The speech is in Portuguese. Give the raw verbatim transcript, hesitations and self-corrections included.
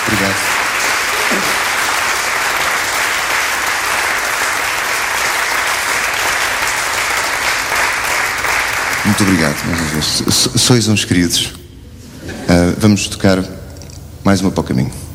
Obrigado. Muito obrigado, mais uma vez. Sois uns queridos. Uh, vamos tocar mais uma para o caminho.